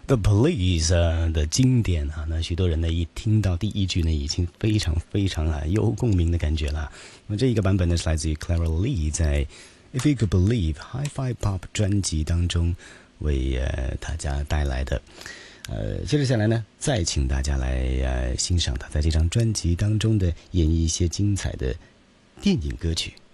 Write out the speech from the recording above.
The Police 的经典啊，那许多人呢一听到第一句呢，已经非常非常有共鸣的感觉了。那么这一个版本呢是来自于 Clara Lee 在 If You Could Believe Hi-Fi Pop 专辑当中为大家带来的。接着下来呢，再请大家来欣赏他在这张专辑当中的演绎一些精彩的电影歌曲。